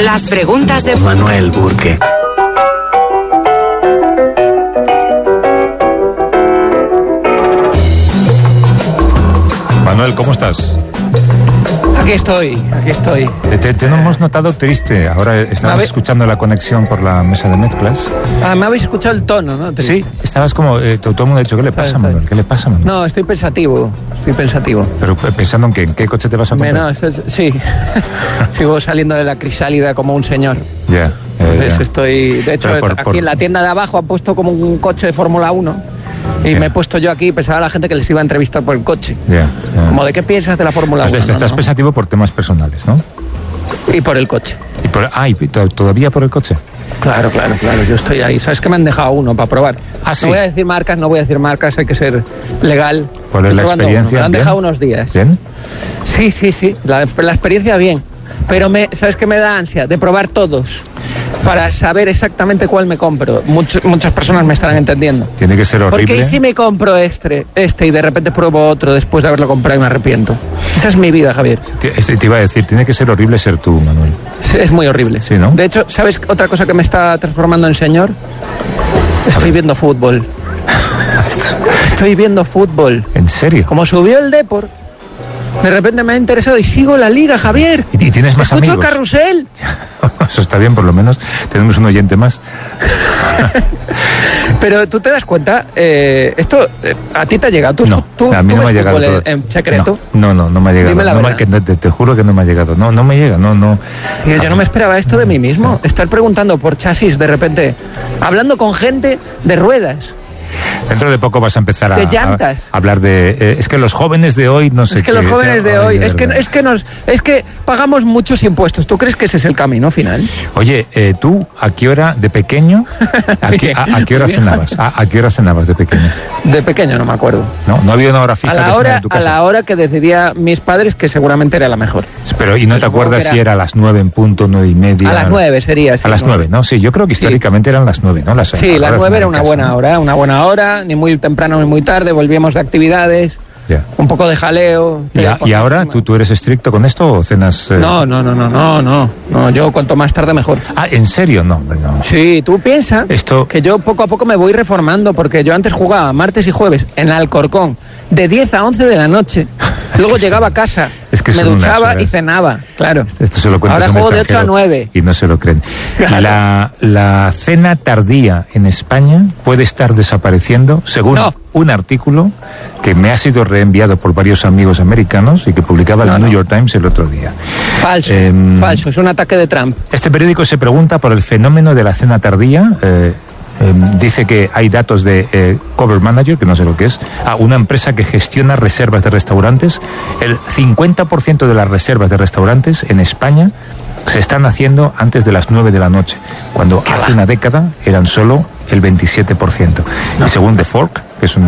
Las preguntas de Manuel Burke. Manuel, ¿cómo estás? Aquí estoy. Te hemos notado triste. Ahora estabas escuchando la conexión por la mesa de mezclas. Me habéis escuchado el tono, ¿no? Triste. Sí, estabas como... todo el mundo ha dicho, ¿qué le pasa, Manuel? ¿Qué le pasa, Manuel? No, estoy pensativo. Pero pensando en qué, ¿en qué coche te vas a comprar? No, sí. Sigo saliendo de la crisálida como un señor. Ya. Entonces estoy... De hecho, aquí en la tienda de abajo han puesto como un coche de Fórmula 1. Y me he puesto yo aquí y pensaba a la gente que les iba a entrevistar por el coche. Como, ¿de qué piensas de la Fórmula 1? Estás pensativo por temas personales, ¿no? Y por el coche. ¿Y todavía por el coche? Claro. Yo estoy ahí. ¿Sabes que me han dejado uno para probar? ¿Sí? No voy a decir marcas, hay que ser legal. ¿Cuál es la experiencia? Me han dejado unos días. ¿Bien? Sí. La experiencia bien. Pero ¿sabes qué me da ansia? De probar todos. Para saber exactamente cuál me compro. Muchas personas me estarán entendiendo. Tiene que ser horrible. Porque si me compro este y de repente pruebo otro después de haberlo comprado y me arrepiento. Esa es mi vida, Javier. Te iba a decir, tiene que ser horrible ser tú, Manuel. Sí, es muy horrible. Sí, ¿no? De hecho, ¿sabes otra cosa que me está transformando en señor? Estoy viendo fútbol. Estoy viendo fútbol. ¿En serio? Como subió el Depor, de repente me ha interesado y sigo la liga, Javier. ¿Y tienes más amigos? Escucho Carrusel. Eso está bien, por lo menos. Tenemos un oyente más. Pero tú te das cuenta, esto a ti te ha llegado. ¿Tú a mí no me ha llegado todo. ¿En secreto? No me ha llegado. Dime la verdad. Te juro que no me ha llegado. No me llega, no. Tío, yo no me esperaba esto de mí mismo. Estar preguntando por chasis de repente, hablando con gente de ruedas. Dentro de poco vas a empezar a hablar de... es que los jóvenes de hoy no sé qué... Los jóvenes de hoy... Es que pagamos muchos impuestos. ¿Tú crees que ese es el camino final? Oye, tú, ¿a qué hora de pequeño? ¿A qué hora cenabas? ¿A qué hora cenabas de pequeño? De pequeño no me acuerdo. No había una hora fija de cenar en tu casa. A la hora que decidía mis padres, que seguramente era la mejor. Pero, ¿y no te acuerdas si era a las 9 en punto, 9:30? A las 9 sería, sí. A las 9, ¿no? Sí, yo creo que históricamente eran las 9, ¿no? Las 9 era una buena hora, ni muy temprano ni muy tarde, volvíamos de actividades, un poco de jaleo. ¿Y ahora tú eres estricto con esto o cenas...? No, yo cuanto más tarde mejor. ¿En serio? No. Sí, tú piensas que yo poco a poco me voy reformando, porque yo antes jugaba martes y jueves en Alcorcón, de 10 a 11 de la noche. Luego llegaba a casa, me duchaba y cenaba, claro. Esto se lo cuentas. Ahora juego de 8 a 9. Y no se lo creen. Claro. La cena tardía en España puede estar desapareciendo, según un artículo que me ha sido reenviado por varios amigos americanos y que publicaba el New York Times el otro día. Falso, es un ataque de Trump. Este periódico se pregunta por el fenómeno de la cena tardía. Dice que hay datos de Cover Manager, que no sé lo que es, una empresa que gestiona reservas de restaurantes. El 50% de las reservas de restaurantes en España se están haciendo antes de las 9 de la noche, cuando hace una década eran solo el 27%. Y según The Fork, que es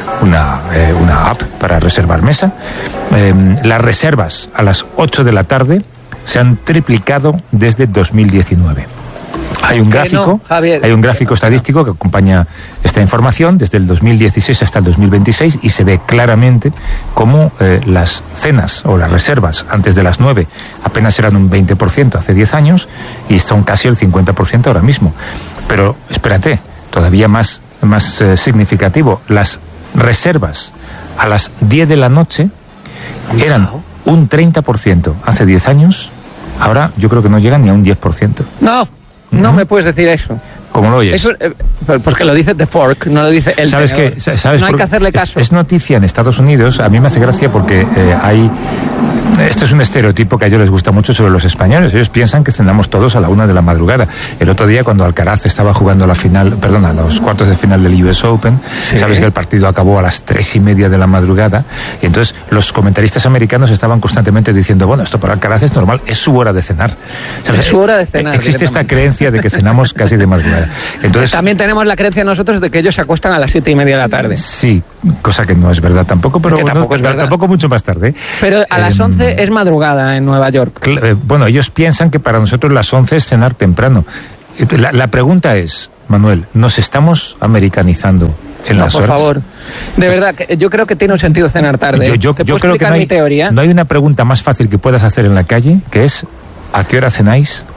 una app para reservar mesa, las reservas a las 8 de la tarde se han triplicado desde 2019. Hay un gráfico estadístico que acompaña esta información desde el 2016 hasta el 2026 y se ve claramente cómo las cenas o las reservas antes de las 9 apenas eran un 20% hace 10 años y son casi el 50% ahora mismo. Pero espérate, todavía más significativo, las reservas a las 10 de la noche eran un 30% hace 10 años, ahora yo creo que no llegan ni a un 10%. No me puedes decir eso. ¿Cómo lo oyes? Eso, porque lo dice The Fork, no lo dice el ¿Sabes tenedor. ¿Sabes no hay que hacerle caso. Es noticia en Estados Unidos. A mí me hace gracia porque esto es un estereotipo que a ellos les gusta mucho sobre los españoles. Ellos piensan que cenamos todos a la 1 de la madrugada. El otro día, cuando Alcaraz estaba jugando a los cuartos de final del US Open, sabes que el partido acabó a las 3:30 de la madrugada, y entonces los comentaristas americanos estaban constantemente diciendo, bueno, esto para Alcaraz es normal, es su hora de cenar. Es su hora de cenar. Existe esta creencia de que cenamos casi de madrugada. Entonces, también tenemos la creencia nosotros de que ellos se acuestan a las 7:30 de la tarde. Sí, cosa que no es verdad tampoco, pero tampoco mucho más tarde. Pero a las 11 es madrugada en Nueva York. Bueno, ellos piensan que para nosotros las 11 es cenar temprano. La pregunta es, Manuel, ¿nos estamos americanizando en las horas? Por favor. De verdad, yo creo que tiene un sentido cenar tarde. Yo creo que mi teoría? No hay una pregunta más fácil que puedas hacer en la calle, que es ¿a qué hora cenáis?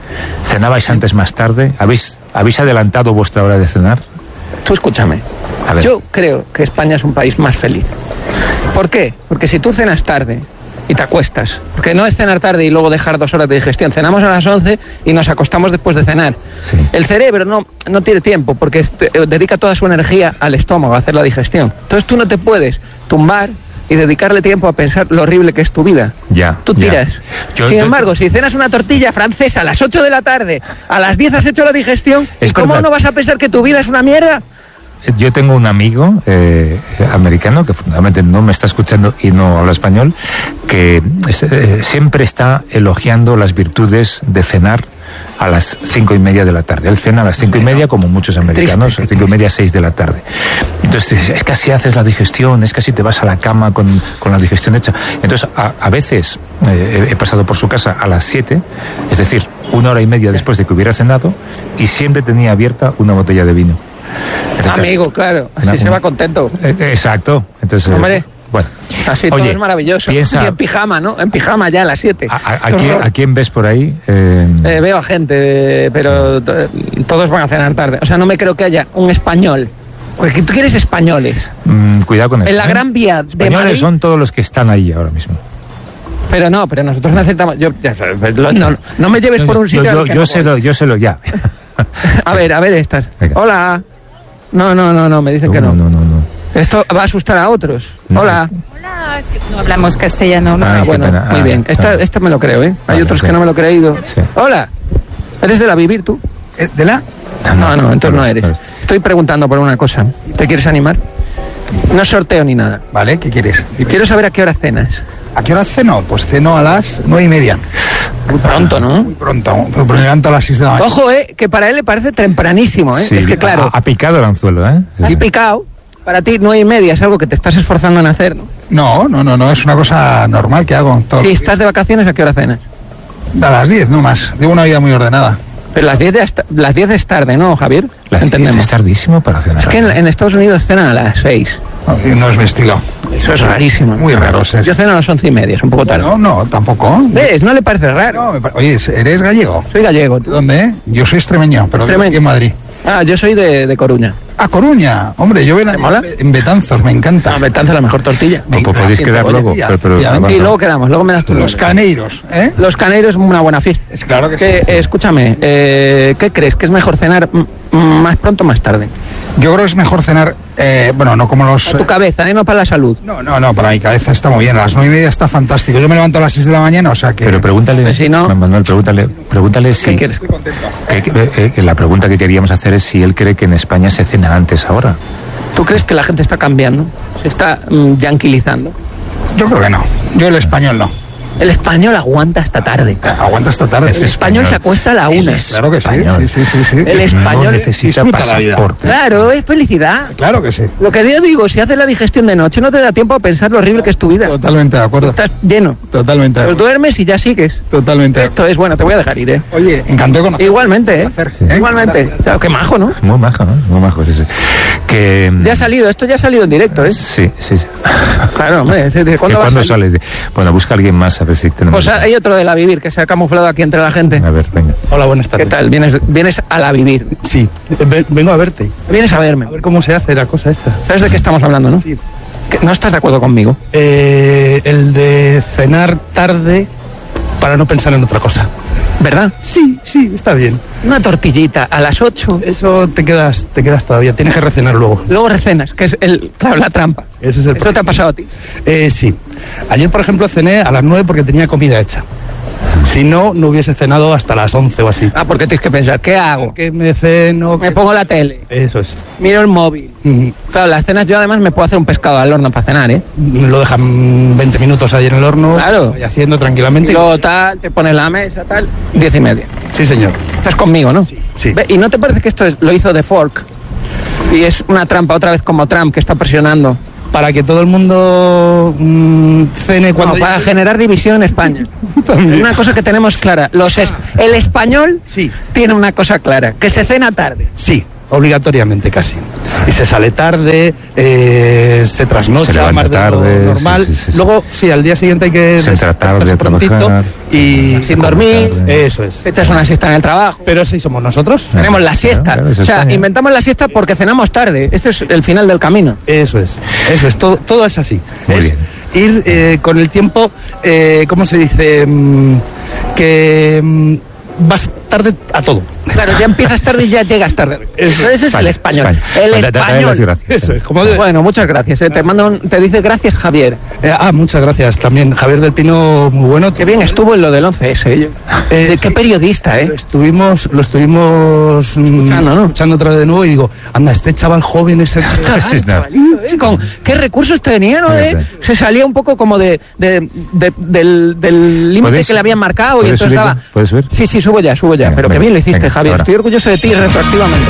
¿Cenabais antes, más tarde? ¿Habéis adelantado vuestra hora de cenar? Tú escúchame. Yo creo que España es un país más feliz. ¿Por qué? Porque si tú cenas tarde y te acuestas, porque no es cenar tarde y luego dejar 2 horas de digestión, cenamos a las 11 y nos acostamos después de cenar. Sí. El cerebro no tiene tiempo porque dedica toda su energía al estómago, a hacer la digestión. Entonces tú no te puedes tumbar y dedicarle tiempo a pensar lo horrible que es tu vida. Ya. Tú tiras. Sin embargo, si cenas una tortilla francesa a las 8 de la tarde, a las 10 has hecho la digestión, ¿y cómo no vas a pensar que tu vida es una mierda? Yo tengo un amigo americano que fundamentalmente no me está escuchando y no habla español, que siempre está elogiando las virtudes de cenar a las 5:30 de la tarde. Él cena a las 5:30 como muchos americanos, 5:30, 6 de la tarde. Entonces es que así haces la digestión, es que así te vas a la cama con la digestión hecha. Entonces a veces he pasado por su casa a las 7, es decir, 1 hora y media después de que hubiera cenado, y siempre tenía abierta una botella de vino. Entonces, amigo, claro, así se va contento. Exacto. Entonces, hombre, bueno. Así todo es maravilloso. Piensa, y en pijama, ¿no? En pijama ya a las 7. ¿A quién ves por ahí? Veo a gente, pero todos van a cenar tarde. O sea, no me creo que haya un español. Porque tú quieres españoles. Cuidado con eso. En la Gran Vía de españoles Madrid, son todos los que están ahí ahora mismo. Pero nosotros no aceptamos. No me lleves por un sitio. Yo sé lo ya. A ver estas. Venga. Hola. No, me dicen que no. No. Esto va a asustar a otros. No. Hola, es que no hablamos castellano. Bueno, muy bien. Esta me lo creo, ¿eh? Hay otros que no me lo he creído. Sí. Hola. ¿Eres de la Vivir tú? ¿De la? No, entonces no eres. Estoy preguntando por una cosa. ¿Te quieres animar? No sorteo ni nada. Vale, ¿qué quieres? Dime. Quiero saber a qué hora cenas. ¿A qué hora ceno? Pues ceno a las 9:30. Muy pronto, ¿no? Muy pronto, pero me levanto a las 6 de la mañana. Ojo, que para él le parece tempranísimo, ¿eh? Sí, es que claro... Ha picado el anzuelo, ¿eh? Ha picado. Para ti 9:30 es algo que te estás esforzando en hacer, ¿no? No, es una cosa normal que hago. Si estás de vacaciones, ¿a qué hora cenas? A las 10, no más. Llevo una vida muy ordenada. Pero las 10 es tarde, ¿no, Javier? Las 10 es tardísimo para cenar. Es que en Estados Unidos cenan a las 6. No es mi estilo. Eso es rarísimo. Muy raro. Yo ceno a las 11:30, es un poco tarde. No, tampoco. ¿Ves? ¿No le parece raro? No, oye, ¿eres gallego? Soy gallego. ¿De dónde? Yo soy extremeño, pero vivo aquí en Madrid. Yo soy de Coruña. ¿A Coruña? Hombre, yo en Betanzos, me encanta. No, Betanzos es la mejor tortilla. Podéis quedar luego. Y luego quedamos, luego me das tú. Los Caneiros, ¿eh? Los Caneiros, una buena fiesta. Es claro que sí. Escúchame, ¿qué crees? ¿Que es mejor cenar más pronto o más tarde? Yo creo que es mejor cenar, no como los... Para tu cabeza, no para la salud. No, para mi cabeza está muy bien. A las 9:30 está fantástico. Yo me levanto a las 6 de la mañana, o sea que... Pero pregúntale, si no... Manuel, pregúntale si... ¿Qué quieres? Estoy contento. La pregunta que queríamos hacer es si él cree que en España se cena antes ahora. ¿Tú crees que la gente está cambiando? ¿Se está yanquilizando? Yo creo que no. Yo el español no. El español aguanta hasta tarde. Aguanta hasta tarde. El español se acuesta a la 1. Claro que sí. El español no necesita pasaporte. Claro, es felicidad. Claro que sí. Lo que yo digo, si haces la digestión de noche, no te da tiempo a pensar lo horrible que es tu vida. Totalmente de acuerdo. Estás lleno. Totalmente de acuerdo. Pues duermes y ya sigues. Totalmente. Esto es bueno, te voy a dejar ir, ¿eh? Oye, encantado con nosotros. Igualmente, ¿eh? Sí. Igualmente. O sea, qué majo, ¿no? Muy majo, ¿no? Muy majo, sí. Que... Ya ha salido, esto ya ha salido en directo, ¿eh? Sí. Claro, hombre. ¿Cuándo sales? Bueno, busca a alguien más a ver si tenemos... Pues hay otro de la Vivir que se ha camuflado aquí entre la gente. A ver, venga. Hola, buenas tardes. ¿Qué tal? ¿Vienes a la Vivir? Sí, vengo a verte. Vienes a verme. A ver cómo se hace la cosa esta. ¿Sabes de qué estamos hablando, no? Sí. ¿No estás de acuerdo conmigo? El de cenar tarde para no pensar en otra cosa. ¿Verdad? Sí, está bien. Una tortillita a las 8. Eso te quedas todavía. Tienes que recenar luego. Luego recenas, que es la trampa. Ese es el ¿Eso te ha pasado a ti? Sí. Ayer, por ejemplo, cené a las 9 porque tenía comida hecha. Si no hubiese cenado hasta las 11 o así. Porque tienes que pensar, ¿qué hago? ¿Qué me ceno? Me pongo la tele. Eso es. Miro el móvil. Claro, las cenas yo además me puedo hacer un pescado al horno para cenar, ¿eh? Lo dejan 20 minutos ahí en el horno. Claro. Vaya haciendo tranquilamente. Y luego te pones la mesa, 10:30. Sí, señor. Estás conmigo, ¿no? Sí. ¿Y no te parece que lo hizo The Fork? Y es una trampa otra vez como Trump que está presionando. Para que todo el mundo cene cuando... No, para generar división en España. Una cosa que tenemos clara. El español tiene una cosa clara, que se cena tarde. Sí. obligatoriamente casi. Y se sale tarde, se trasnocha más de lo normal. Sí. Luego, sí, al día siguiente hay que despertarse prontito y sin dormir. Eso es. Echas una siesta en el trabajo. Pero sí somos nosotros. Tenemos la siesta. O sea, inventamos la siesta porque cenamos tarde. Ese es el final del camino. Eso es. Todo es así. Muy bien. Ir con el tiempo, ¿cómo se dice? Que vas tarde a todo. Claro, ya empiezas tarde y ya llegas tarde. Ese es el español. El español. Eso es. Bueno, muchas gracias. Te dice gracias, Javier. Muchas gracias también. Javier del Pino, muy bueno. Qué bien estuvo en lo del 11S. Qué periodista, ¿eh? Lo estuvimos escuchando otra vez de nuevo y digo, anda, este chaval joven es el... Con qué recursos tenía, ¿no? Se salía un poco como del límite que le habían marcado y entonces estaba... ¿Puedes ver? Sí, subo ya. Pero qué bien lo hiciste, Javier. Estoy orgulloso de ti retroactivamente.